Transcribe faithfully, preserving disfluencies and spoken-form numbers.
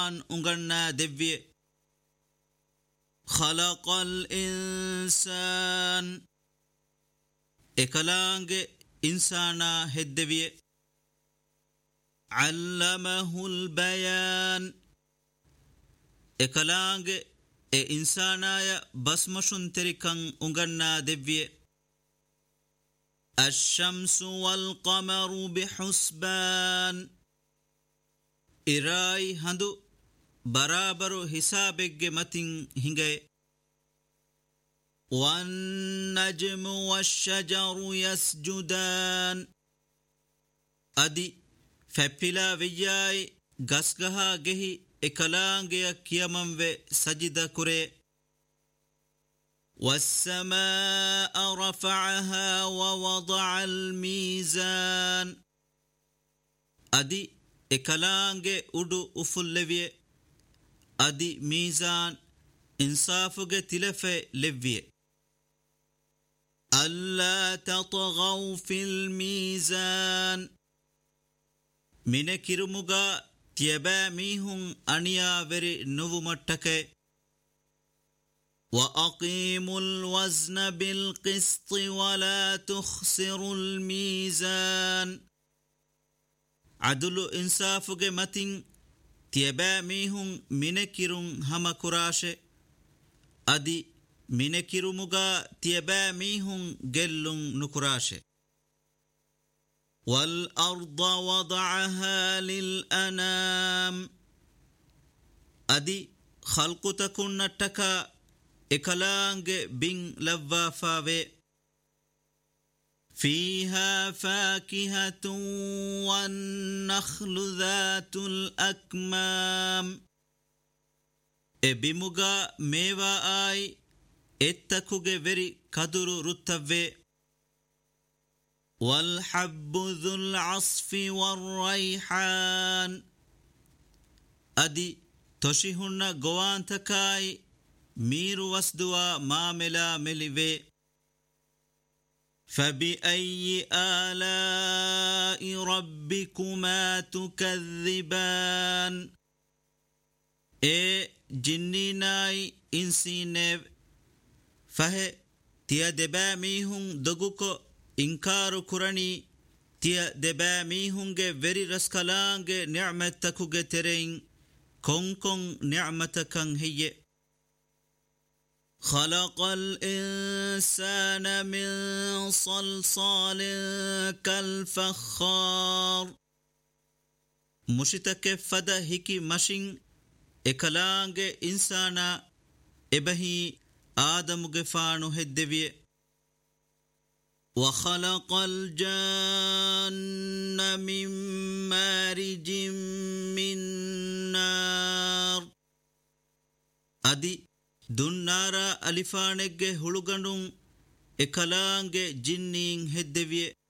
قرآن انغنا دبي خلق الإنسان إكلانج إنسانا هدبي علمه البيان إكلانج إنسانا بسمشن تركن انغنا دبي الشمس والقمر بحسبان إراي هندو برابر حسابك متين هنگي والنجم والشجر يسجدان أدي فبلا وياي غسغها گهي إكلانگيا كيامن و سجد كري والسماء رفعها ووضع الميزان أدي إكلانگ أدو أفلوية أدي ميزان إنصافك تلفة لوية ألا تطغوا في الميزان من كرمغا تيبا ميهم أنيا وري نوو متك وأقيموا الوزن بالقسط ولا تخسروا الميزان عدل إنصافك متين تيبا ميهم منكرون هما كراش أدي منكرمغا تيبا ميهم جلون نكراش والأرض وضعها للأنام أدي خلق تكون نتكا إكلانج بين لفافاوي فيها فاكهة والنخل ذات الأكمام إبمغا ميوا آي اتكوغ وري كدر رتوي والحب ذو العصف والريحان أدي تشيهن غوان تكاي مير وسدوا ماملا ملوي فبأي آلاء ربكما تكذبان إيه جنيناي إنسينيب فه تيا دبا ميهن دغوكو إنكار كراني تيا دبا ميهن جي وري رسكالان جي نعمتكو جي ترين كون كون نعمتكن هي خلق الإنسان من صلصال كالفخار مشتك فدا هكي مشين إكلانج إنسانا إبهي آدم غفانو هدبي وخلق الجن من مارج من نار أدي دنارا ألفانك هلوغنون إكلانج جنين هدبي